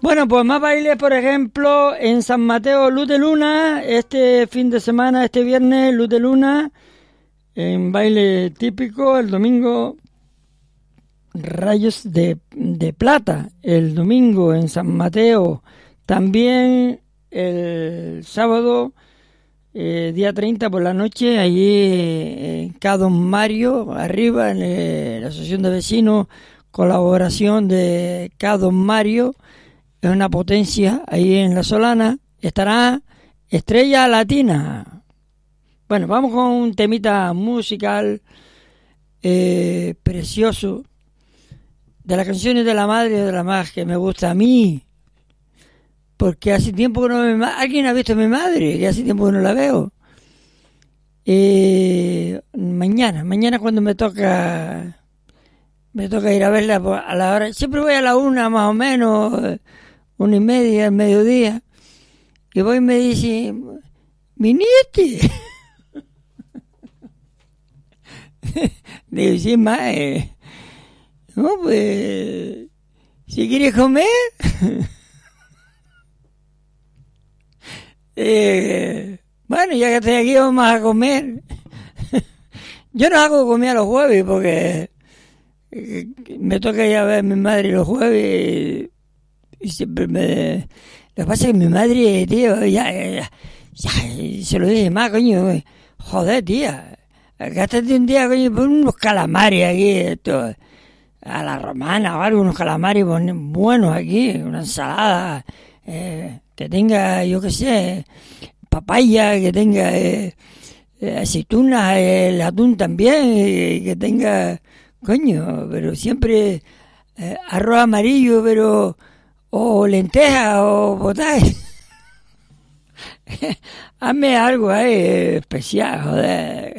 Bueno, pues más bailes, por ejemplo, en San Mateo, Luz de Luna, este fin de semana, este viernes, Luz de Luna, en baile típico, el domingo, Rayos de Plata, el domingo en San Mateo, también el sábado, día 30 por la noche, allí en Ca Don Mario, arriba en la Asociación de Vecinos, colaboración de Ca Don Mario, es una potencia ahí en La Solana, estará Estrella Latina. Bueno, vamos con un temita musical precioso, de las canciones de la madre y de la madre que me gusta a mí, porque hace tiempo que no me... ¿Alguien ha visto a mi madre? Que hace tiempo que no la veo. Mañana cuando me toca ir a verla a la hora, siempre voy a la 1 más o menos, 1:30, al mediodía, y voy y me dice, mi niete. Digo, sí, mae. No, pues, si quieres comer, bueno, ya que estoy aquí vamos a comer. Yo no hago comida los jueves porque me toca ir a ver a mi madre los jueves y siempre me... Lo que pasa es que mi madre, tío, ya se lo dije más, coño, joder, tía, gástate un día, coño, pon unos calamares aquí, esto, a la romana o algo, unos calamares buenos aquí, una ensalada, que tenga, yo qué sé, papaya, que tenga aceitunas, el atún también, que tenga, coño, pero siempre arroz amarillo, pero o lentejas o potaje. Hazme algo ahí especial, joder.